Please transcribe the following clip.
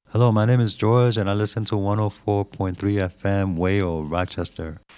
Hello, my name is George, and I listen to 104.3 FM, Wayo, Rochester.